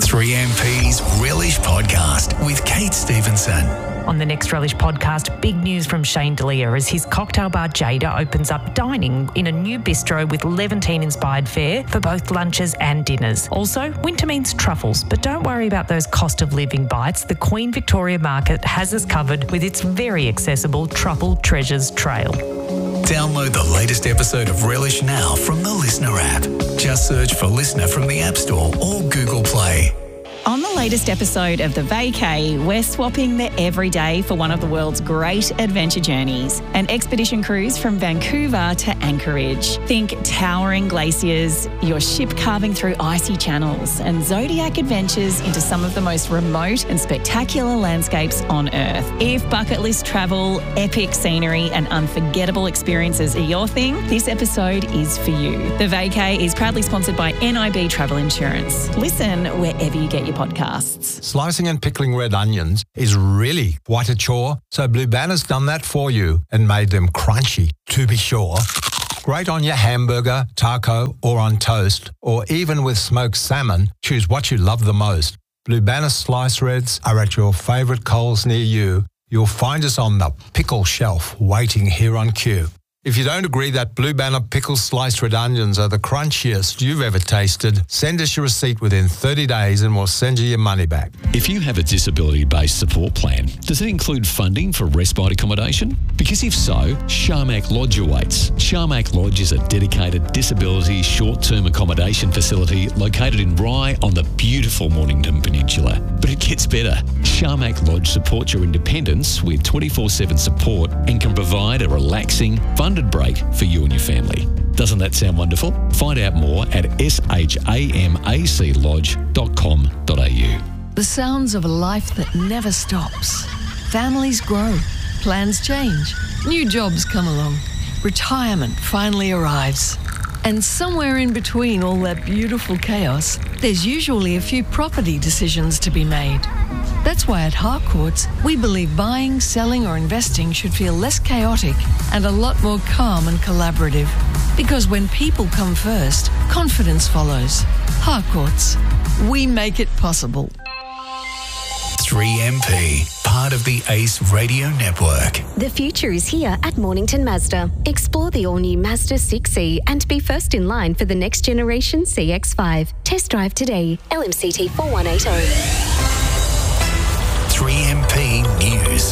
3MP's Relish Podcast with Kate Stevenson. On the next Relish Podcast, big news from Shane D'Elia as his cocktail bar Jada opens up dining in a new bistro with Levantine-inspired fare for both lunches and dinners. Also, winter means truffles, but don't worry about those cost of living bites. The Queen Victoria Market has us covered with its very accessible Truffle Treasures Trail. Download the latest episode of Relish now from the Listener app. Just search for Listener from the App Store or Google Play. On the latest episode of The Vacay, we're swapping the everyday for one of the world's great adventure journeys. An expedition cruise from Vancouver to Anchorage. Think towering glaciers, your ship carving through icy channels, and zodiac adventures into some of the most remote and spectacular landscapes on Earth. If bucket list travel, epic scenery, and unforgettable experiences are your thing, this episode is for you. The Vacay is proudly sponsored by NIB Travel Insurance. Listen wherever you get your podcasts. Slicing and pickling red onions is really quite a chore, so Blue Banner's done that for you and made them crunchy, to be sure. Great on your hamburger, taco, or on toast, or even with smoked salmon. Choose what you love the most. Blue Banner slice reds are at your favourite Coles near you. You'll find us on the pickle shelf waiting here on cue. If you don't agree that Blue Banner pickle sliced red onions are the crunchiest you've ever tasted, send us your receipt within 30 days and we'll send you your money back. If you have a disability-based support plan, does it include funding for respite accommodation? Because if so, Sharmac Lodge awaits. Sharmac Lodge is a dedicated disability short-term accommodation facility located in Rye on the beautiful Mornington Peninsula. But it gets better. Sharmac Lodge supports your independence with 24/7 support and can provide a relaxing, funded break for you and your family. Doesn't that sound wonderful? Find out more at shamaclodge.com.au. The sounds of a life that never stops. Families grow, plans change, new jobs come along, retirement finally arrives. And somewhere in between all that beautiful chaos, there's usually a few property decisions to be made. That's why at Harcourts, we believe buying, selling or investing should feel less chaotic and a lot more calm and collaborative. Because when people come first, confidence follows. Harcourts, we make it possible. 3MP, part of the ACE Radio Network. The future is here at Mornington Mazda. Explore the all-new Mazda 6e and be first in line for the next generation CX-5. Test drive today. LMCT 4180. 3MP News.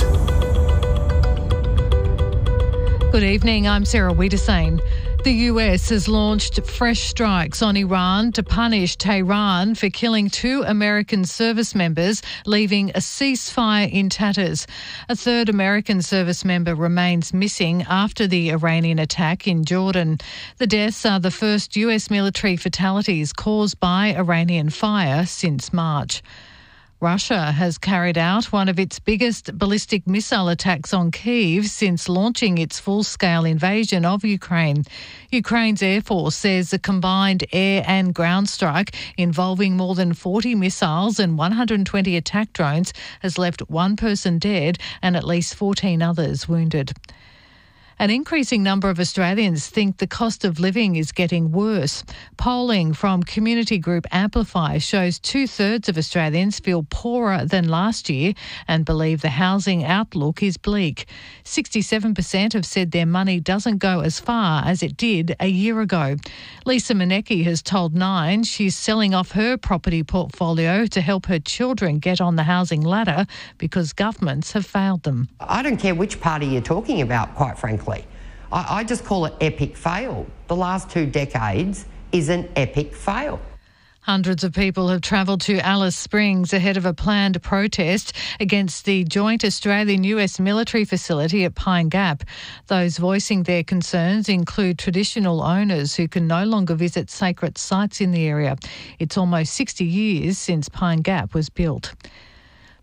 Good evening, I'm Sarah Wiedersane. The US has launched fresh strikes on Iran to punish Tehran for killing 2 American service members, leaving a ceasefire in tatters. A third American service member remains missing after the Iranian attack in Jordan. The deaths are the first US military fatalities caused by Iranian fire since March. Russia has carried out one of its biggest ballistic missile attacks on Kyiv since launching its full-scale invasion of Ukraine. Ukraine's Air Force says a combined air and ground strike involving more than 40 missiles and 120 attack drones has left 1 person dead and at least 14 others wounded. An increasing number of Australians think the cost of living is getting worse. Polling from community group Amplify shows 2/3 of Australians feel poorer than last year and believe the housing outlook is bleak. 67% have said their money doesn't go as far as it did a year ago. Lisa Manecki has told Nine she's selling off her property portfolio to help her children get on the housing ladder because governments have failed them. I don't care which party you're talking about, quite frankly. I just call it epic fail. The last 2 decades is an epic fail. Hundreds of people have travelled to Alice Springs ahead of a planned protest against the joint Australian-US military facility at Pine Gap. Those voicing their concerns include traditional owners who can no longer visit sacred sites in the area. It's almost 60 years since Pine Gap was built.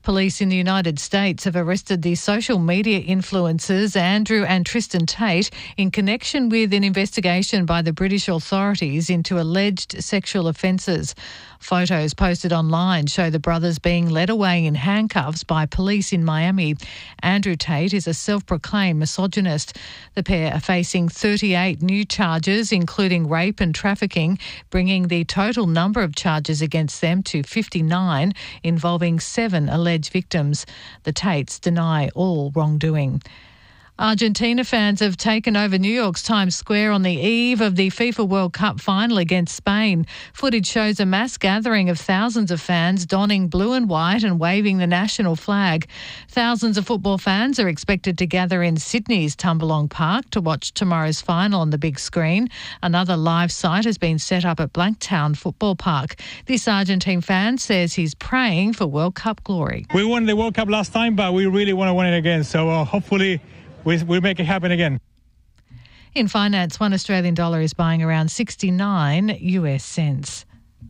Police in the United States have arrested the social media influencers Andrew and Tristan Tate in connection with an investigation by the British authorities into alleged sexual offences. Photos posted online show the brothers being led away in handcuffs by police in Miami. Andrew Tate is a self-proclaimed misogynist. The pair are facing 38 new charges, including rape and trafficking, bringing the total number of charges against them to 59, involving 7 alleged victims. The Tates deny all wrongdoing. Argentina fans have taken over New York's Times Square on the eve of the FIFA World Cup final against Spain. Footage shows a mass gathering of thousands of fans donning blue and white and waving the national flag. Thousands of football fans are expected to gather in Sydney's Tumbalong Park to watch tomorrow's final on the big screen. Another live site has been set up at Blanktown Football Park. This Argentine fan says he's praying for World Cup glory. We won the World Cup last time, but we really want to win it again. So hopefully we'll make it happen again. In finance, $1 Australian dollar is buying around 69 US cents.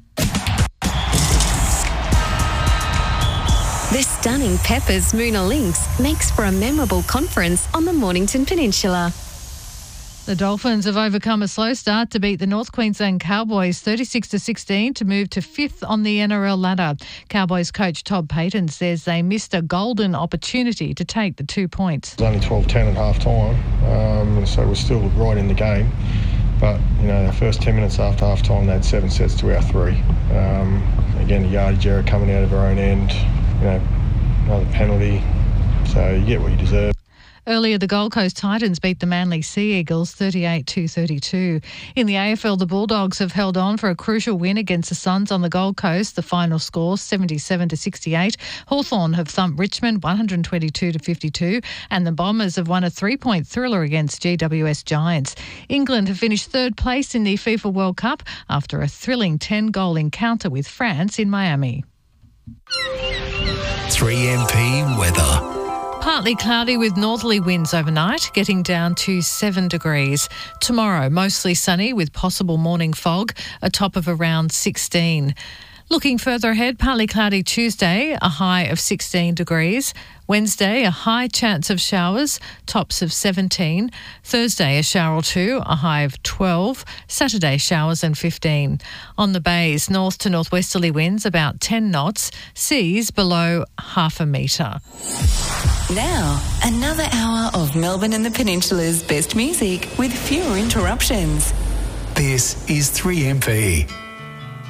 The stunning Peppers Moona Lynx makes for a memorable conference on the Mornington Peninsula. The Dolphins have overcome a slow start to beat the North Queensland Cowboys 36-16 to move to 5th on the NRL ladder. Cowboys coach Todd Payton says they missed a golden opportunity to take the 2 points. It was only 12-10 at half time, so we're still right in the game. But, the first 10 minutes after half time, they had 7 sets to our 3. Again, the yardage error coming out of our own end, another penalty. So you get what you deserve. Earlier, the Gold Coast Titans beat the Manly Sea Eagles 38-32. In the AFL, the Bulldogs have held on for a crucial win against the Suns on the Gold Coast. The final score, 77-68. Hawthorn have thumped Richmond 122-52, and the Bombers have won a 3-point thriller against GWS Giants. England have finished 3rd place in the FIFA World Cup after a thrilling 10-goal encounter with France in Miami. 3MP weather. Partly cloudy with northerly winds overnight, getting down to 7 degrees. Tomorrow, mostly sunny with possible morning fog, a top of around 16. Looking further ahead, partly cloudy Tuesday, a high of 16 degrees. Wednesday, a high chance of showers, tops of 17. Thursday, a shower or two, a high of 12. Saturday, showers and 15. On the bays, north to northwesterly winds about 10 knots, seas below half a metre. Now, another hour of Melbourne and the Peninsula's best music with fewer interruptions. This is 3MP.